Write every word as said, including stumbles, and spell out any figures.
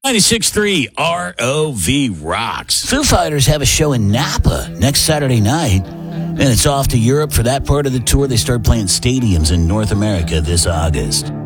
ninety-six point three R O V rocks. Foo Fighters have a show in Napa next Saturday night, and it's off to Europe for that part of the tour. They start playing stadiums in North America this August.